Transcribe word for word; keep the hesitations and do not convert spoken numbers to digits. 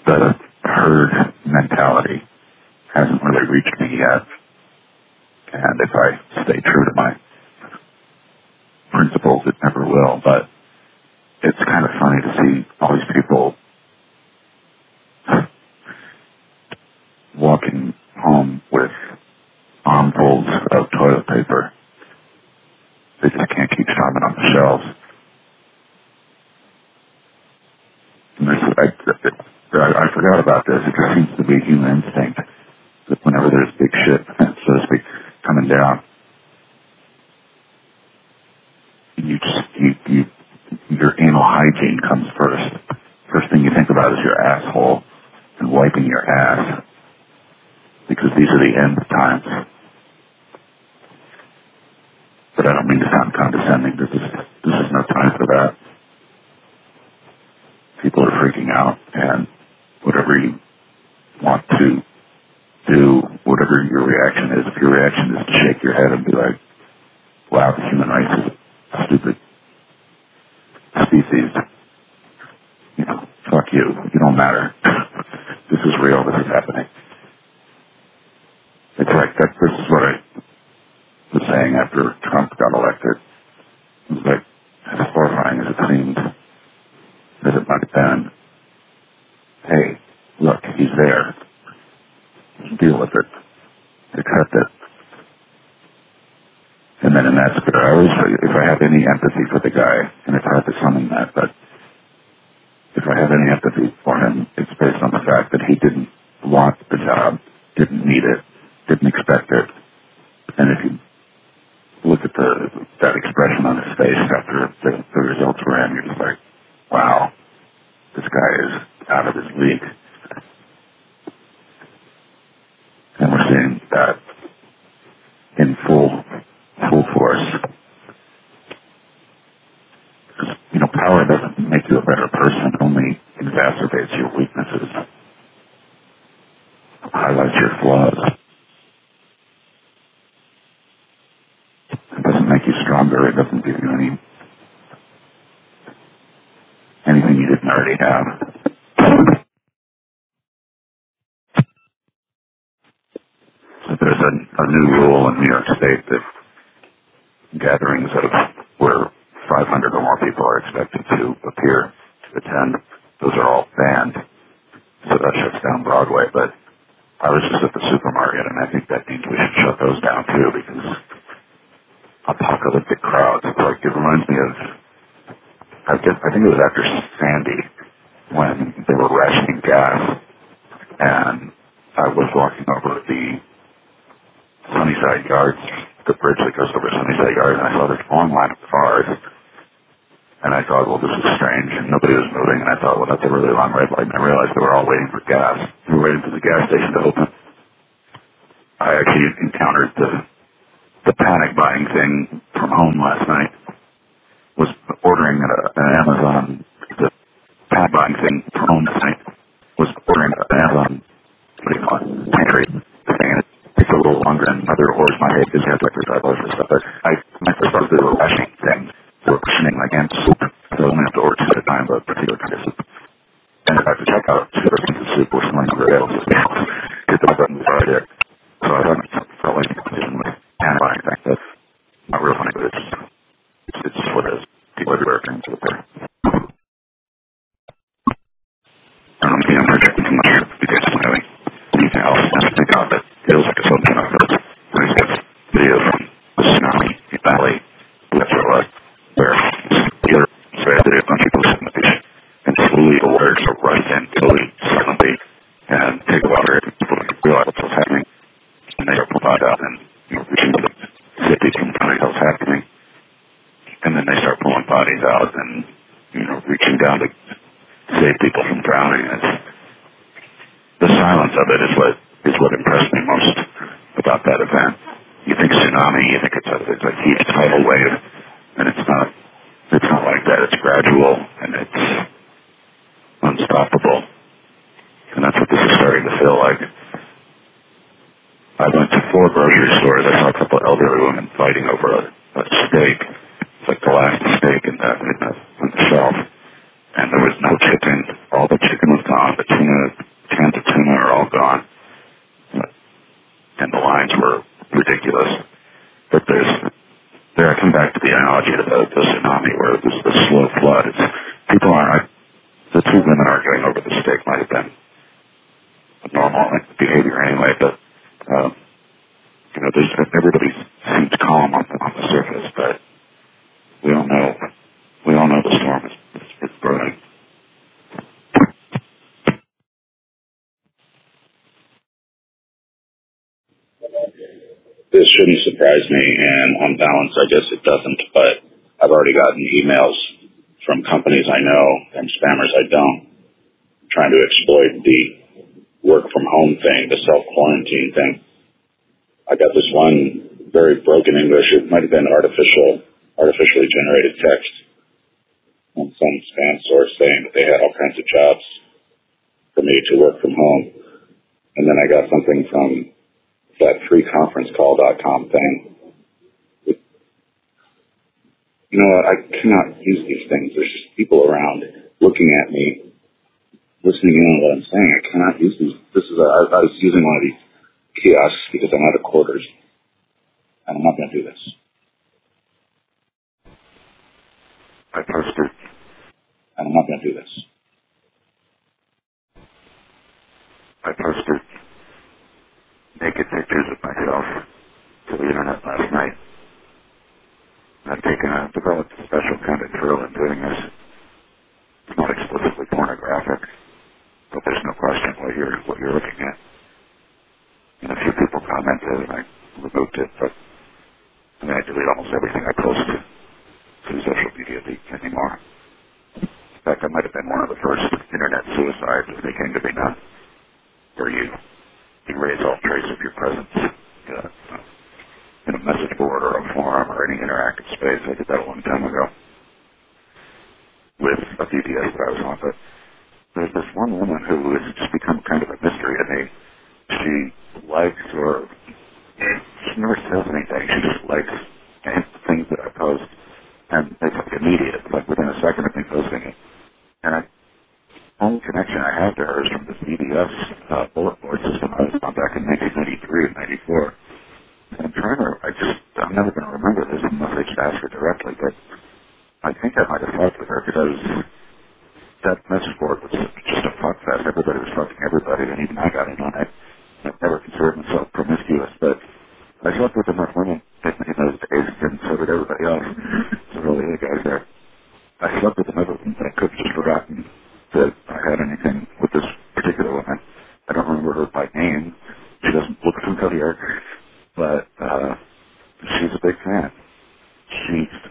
the herd mentality hasn't really reached me yet. And if I stay true to my principles, it never will. But it's kind of funny to see all these people walking home with armfuls of toilet paper. They just can't keep stopping on the shelves. And this, I, I, I forgot about this. It just seems to be human instinct that whenever there's big shit, so to speak, coming down, you just, you, you, your anal hygiene comes first. First thing you think about is your asshole and wiping your ass, because these are the end times. But I don't mean to sound condescending. This is, this is no time for that. People are freaking out, and whatever you want to do, whatever your reaction is, if your reaction is to shake your head and be like, wow, the human race is a stupid species, you know, fuck you. You don't matter. This is real. This is happening. It's like that. This is what I was saying after Trump got elected. It was like, as horrifying as it seemed, as it might have been, hey, look, he's there. Deal with it. Accept it. And then in that spirit, I always, if I have any empathy for the guy, and it's hard to summon that, but if I have any empathy for him, it's based on the fact that he didn't want the job, didn't need it, didn't expect it. And if you look at the that expression on his face after the, the results were in, you're just like, wow, this guy is out of his league. And we're seeing that in full full force. Because, you know, power doesn't make you a better person, it only exacerbates your weaknesses, highlights your flaws. It doesn't make you stronger. It doesn't give you any anything you didn't already have. So there's a, a new rule in New York State that gatherings of where five hundred or more people are expected to appear to attend, those are all banned. So that shuts down Broadway. But I was just at the supermarket, and I think that means we should shut those down too, because apocalyptic crowds. It's like, it reminds me of, I guess, I think it was after Sandy, when they were rationing gas, and I was walking over the Sunnyside Yards, the bridge that goes over Sunnyside Yards, and I saw this long line of cars, and I thought, well, this is strange, and nobody was moving, and I thought, well, that's a really long red light, and I realized they were all waiting for gas. They were waiting for the gas station to open. I actually encountered the the panic buying thing from home last night. Was ordering at a, an Amazon, the panic buying thing from home last night. Was ordering at an Amazon, what do you call it, pantry thing, and it takes a little longer than other orders my head because you have to like five dollars for stuff. But I, my first thought was they were rationing things. They were rationing like canned soup. So I only have to order two at a time, but a particular kind of soup. And if I have to check out two different kinds of soup or something over there, because the button was right there. So I thought it felt like a competition with panic buying thing. That's not real funny, but it's it's, it's just what it is. People everywhere can do it there. I don't know, maybe I'm projecting too much here because I'm having anything else to think of that feels like it's open up. But when I get video from the tsunami in Bali, that's where it was, where either say I did a bunch of people sitting on the beach and slowly the water just rush in slowly, silently, and take the water and people realize what's happening. And they are pulled out and, you know, reaching to the safety team to find out what's happening. And then they start pulling bodies out and, you know, reaching down to save people from drowning. It's, the silence of it is what is what impressed me most about that event. You think tsunami, you think it's a, it's a huge tidal wave, and it's not. It's not like that. It's gradual and it's unstoppable, and that's what this is starting to feel like. I went to four grocery stores. I saw a couple of elderly women fighting over a, a steak. It's like the last steak in the, in the, in the shelf. And there was no chicken. All the chicken was gone. The tuna analogy to the, the tsunami where it was the slow flood. It's, people aren't, the two women arguing over the steak might have been normal behavior anyway, but, um, you know, there's, everybody seems calm on the, on the surface, but we all know, we all know the storm is, is, is brewing. This shouldn't surprise me, and on balance, I guess it doesn't, but I've already gotten emails from companies I know and spammers I don't, trying to exploit the work from home thing, the self-quarantine thing. I got this one very broken English. It might have been artificial, artificially generated text on some spam source saying that they had all kinds of jobs for me to work from home. And then I got something from that free conference call dot com thing. You know what? I cannot use these things. There's just people around looking at me, listening in on what I'm saying. I cannot use these. This is a, I, I was using one of these kiosks because I'm out of quarters, and I'm not going to do this. I posted, and I'm not going to do this. I posted naked pictures of myself to the internet last night. I've taken a, developed a special kind of thrill in doing this. It's not explicitly pornographic, but there's no question what you're, what you're looking at. And a few people commented, and I removed it, but I mean, I delete almost everything I post to social media anymore. In fact, I might have been one of the first internet suicides, as they came to be known, where you erase all trace of your presence uh, in a message board or a forum or any interactive space. I did that a long time ago with a D B S that I was on, but there's this one woman who has just become kind of a mystery to me. She likes or she never says anything. She just likes things that I post, and it's like immediate, like within a second of me posting it. And I, only connection I have to her is from this D B S uh, bullet board system I was on back in nineteen ninety-three and ninety-four. And I'm trying to, I just, I'm never going to remember this unless I just ask her directly, but I think I might have talked with her because that message board was just a fuck fest. Everybody was fucking everybody, and even I got in on it. I've never considered myself promiscuous, but I slept with enough women in those days, and so did everybody else. So really, the guys there. I slept with enough of them that I could have just forgotten that I had anything with this particular woman. I don't remember her by name. She doesn't look familiar, but uh, she's a big fan. She